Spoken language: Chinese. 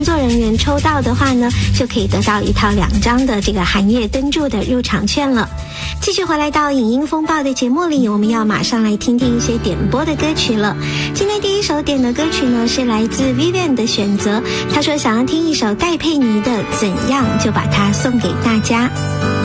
工作人员抽到的话呢，就可以得到1套2张的这个寒夜登驻的入场券了。继续回来到影音风暴的节目里，我们要马上来听听一些点播的歌曲了。今天第一首点的歌曲呢，是来自 Vivian 的选择，他说想要听一首戴佩妮的《怎样》，就把它送给大家。